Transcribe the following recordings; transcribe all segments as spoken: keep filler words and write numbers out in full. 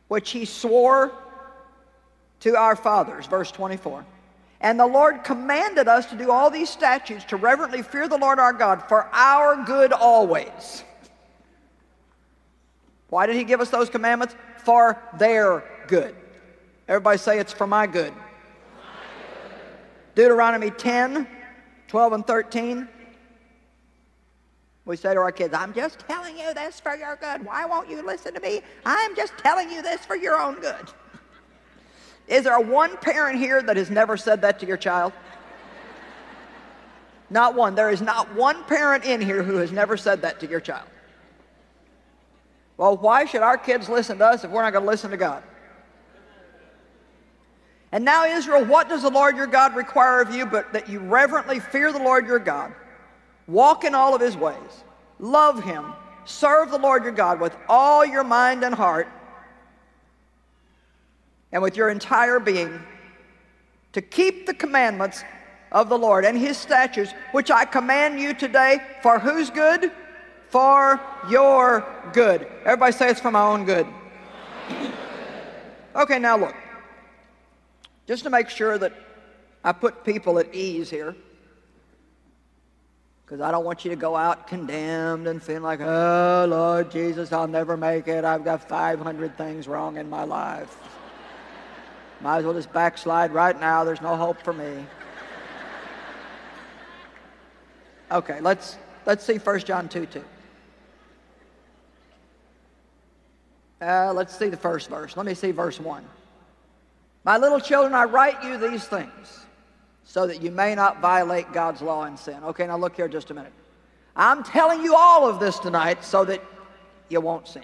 which he swore to our fathers, verse twenty-four. And the Lord commanded us to do all these statutes, to reverently fear the Lord our God for our good always. Why did he give us those commandments? For their good. Everybody say, it's for my good. Deuteronomy ten, twelve and thirteen. We say to our kids, I'm just telling you this for your good. Why won't you listen to me? I'm just telling you this for your own good. Is there one parent here that has never said that to your child? Not one. There is not one parent in here who has never said that to your child. Well, why should our kids listen to us if we're not going to listen to God? And now, Israel, what does the Lord your God require of you but that you reverently fear the Lord your God, walk in all of his ways, love him, serve the Lord your God with all your mind and heart, and with your entire being, to keep the commandments of the Lord and his statutes, which I command you today, for whose good? For your good. Everybody say, it's for my own good. Okay, now look. Just to make sure that I put people at ease here, because I don't want you to go out condemned and feeling like, oh, Lord Jesus, I'll never make it. I've got five hundred things wrong in my life. Might as well just backslide right now. There's no hope for me. Okay, let's, let's see First John two two. Uh, let's see the first verse. Let me see verse one. My little children, I write you these things so that you may not violate God's law and sin. Okay, now look here just a minute. I'm telling you all of this tonight so that you won't sin.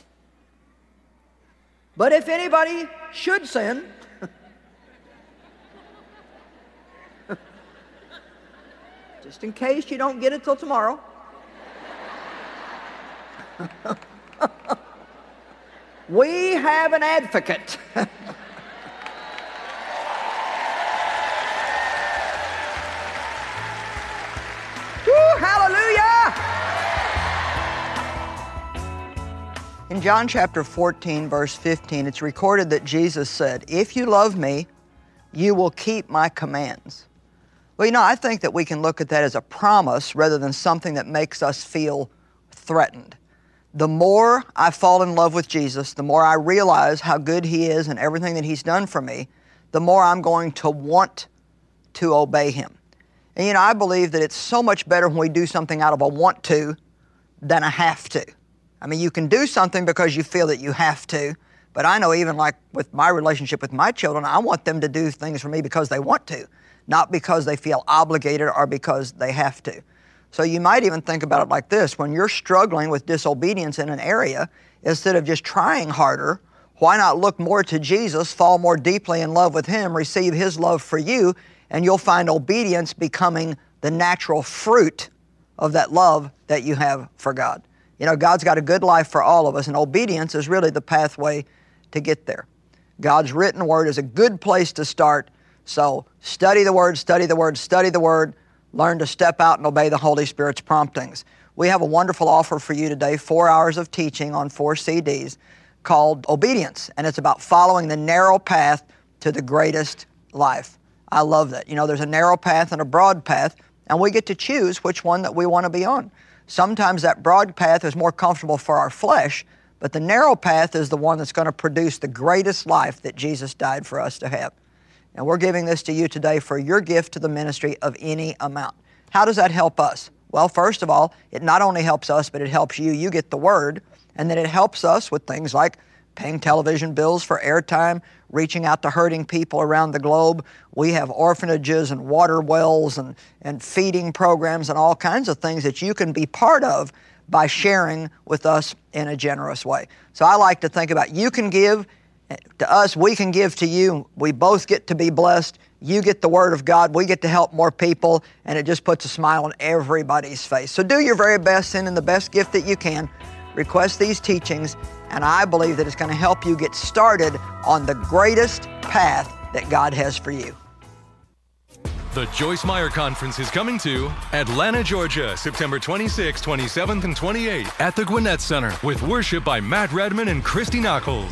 But if anybody should sin, just in case you don't get it till tomorrow, we have an advocate. Woo, hallelujah! In John chapter fourteen, verse fifteen, it's recorded that Jesus said, if you love me, you will keep my commands. Well, you know, I think that we can look at that as a promise rather than something that makes us feel threatened. The more I fall in love with Jesus, the more I realize how good he is and everything that he's done for me, the more I'm going to want to obey him. And you know, I believe that it's so much better when we do something out of a want to than a have to. I mean, you can do something because you feel that you have to, but I know even like with my relationship with my children, I want them to do things for me because they want to, not because they feel obligated or because they have to. So you might even think about it like this. When you're struggling with disobedience in an area, instead of just trying harder, why not look more to Jesus, fall more deeply in love with him, receive his love for you, and you'll find obedience becoming the natural fruit of that love that you have for God. You know, God's got a good life for all of us, and obedience is really the pathway to get there. God's written word is a good place to start, so study the word, study the word, study the word, learn to step out and obey the Holy Spirit's promptings. We have a wonderful offer for you today, four hours of teaching on four C Ds called Obedience, and it's about following the narrow path to the greatest life. I love that. You know, there's a narrow path and a broad path, and we get to choose which one that we want to be on. Sometimes that broad path is more comfortable for our flesh, but the narrow path is the one that's going to produce the greatest life that Jesus died for us to have. And we're giving this to you today for your gift to the ministry of any amount. How does that help us? Well, first of all, it not only helps us, but it helps you. You get the word, and then it helps us with things like paying television bills for airtime, reaching out to hurting people around the globe. We have orphanages and water wells and, and feeding programs and all kinds of things that you can be part of by sharing with us in a generous way. So I like to think about you can give to us, we can give to you. We both get to be blessed. You get the Word of God. We get to help more people, and it just puts a smile on everybody's face. So do your very best, send in the best gift that you can. Request these teachings, and I believe that it's going to help you get started on the greatest path that God has for you. The Joyce Meyer Conference is coming to Atlanta, Georgia, September twenty-sixth, twenty-seventh, and twenty-eighth at the Gwinnett Center with worship by Matt Redman and Christy Nockels.